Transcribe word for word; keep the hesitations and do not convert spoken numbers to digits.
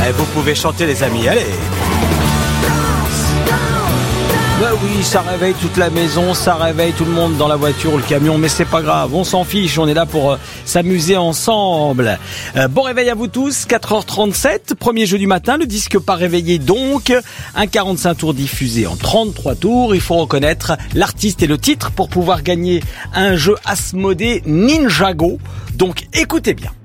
Et vous pouvez chanter les amis, allez. Bah oui, ça réveille toute la maison, ça réveille tout le monde dans la voiture ou le camion, mais c'est pas grave, on s'en fiche, on est là pour euh, s'amuser ensemble. Euh, bon réveil à vous tous, quatre heures trente-sept, premier jeu du matin, le disque pas réveillé donc, un quarante-cinq tours diffusé en trente-trois tours, il faut reconnaître l'artiste et le titre pour pouvoir gagner un jeu Asmodée Ninjago, donc écoutez bien.